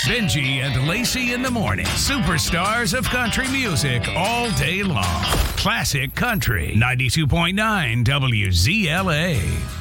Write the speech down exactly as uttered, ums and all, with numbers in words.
Benji and Lacey in the morning. Superstars of country music all day long. Classic Country ninety-two point nine W Z L A.